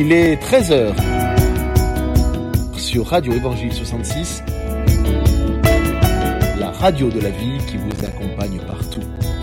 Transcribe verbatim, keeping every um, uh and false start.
Il est treize heures sur Radio Évangile soixante-six, la radio de la vie qui vous accompagne partout.